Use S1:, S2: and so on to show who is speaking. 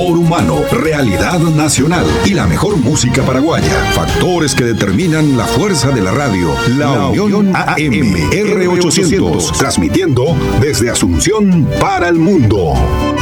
S1: humano, realidad nacional y la mejor música paraguaya. Factores que determinan la fuerza de la radio. La Unión AM R800, transmitiendo desde Asunción para el mundo.